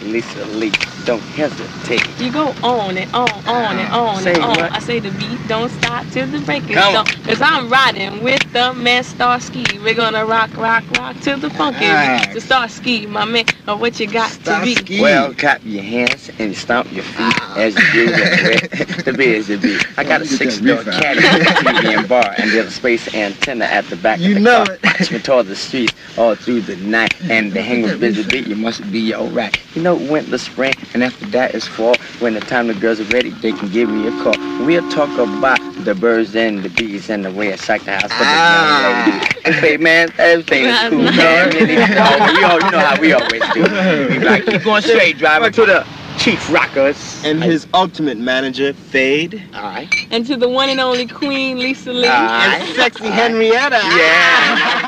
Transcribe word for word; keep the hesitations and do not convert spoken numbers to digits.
Lisa Lee. Don't hesitate. You go on and on, on and on Say and on. what? I say the beat don't stop till the break is Come done. on. Cause I'm riding with the man Starsky. We're gonna rock, rock, rock till the funk Ah. is. So Starsky, my man, uh, what you got to be? Starsky. Well, clap your hands and stomp your feet as you do the The B is the B. I got a You get that six-door beef out. caddy, T V and bar, and there's a space antenna at the back You of the know car. it. Watch me toward the streets all through the night, and the hang was busy beat. You must be alright. You know, winter, spring, and after that is fall. When the time the girls are ready, they can give me a call. We'll talk about the birds and the bees and the way I shake the house for the young lady. Hey man, everything is cool, man. Really, oh, we all, you know how we always do. We like keep going straight, driving to the Chief Rockers. And his ultimate manager, Fade. Alright. And to the one and only Queen Lisa Lee. Alright. And sexy Henrietta. Yeah.